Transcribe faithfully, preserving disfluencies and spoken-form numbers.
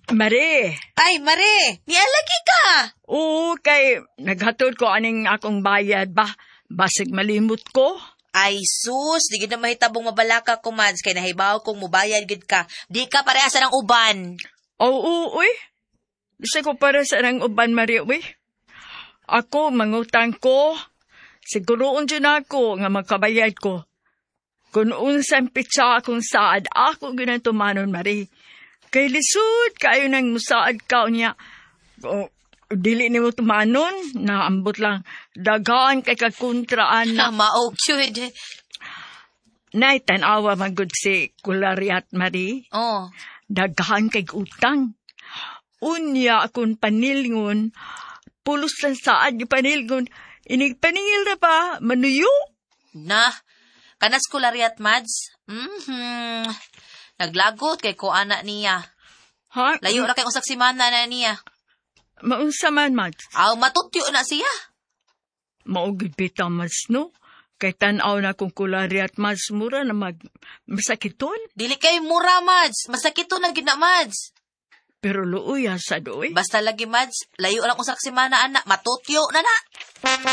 Mare, Ay, Mare, nialagi ka. oo kay naghatod ko aning akong bayad ba? Basig malimot ko. Ay, sus, di gid na mahitabong mabalaka ko, Mads, kay nahibaw kong mubayad gid ka. Di ka parehas ng uban. Oo, uy. Bisa ko para sa nang uban, Mare, uy. Ako, mangutang ko. Siguroon dyan ako nga magkabayad ko. Kung unsang pitsa akong saad, ako ginatumanon, Mare. Kay lisod, kayo nang musaad ka niya. O, dili ni mo tumanon, naambot lang. Dagaan kay kakontraan na. Na mao gyud. Nay, tanawa magod si Kulariat, Mare. Oh. Dagahan kay utang. Unya akong panilngon, pulos lang saad yung panilngon, inigpaningil na pa, manuyo. Na, kanas ko lariat, Mads. Mhm. Naglagot kay ko anak niya. Ha? Layo ra kay usak si mana na niya. Maunsa man, Mads. Aw matutyo na siya. Maugid bita, Mads, no? Kay tanaw na kung Kulariat, Mads, mura na mag masakiton. Dili kay mura, Mads. Masakit to na gid na, Mads. Pero luuya sa doy. Basta lagi, Mads. Layo lang usak si mana anak. Matutyo na na.